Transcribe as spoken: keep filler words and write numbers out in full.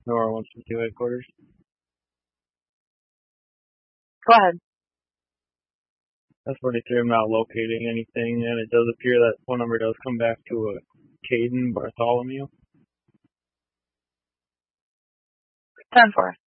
Nora one fifty-two headquarters. Go ahead. That's forty-three. I'm not locating anything, and it does appear that phone number does come back to a Caden Bartholomew. ten four.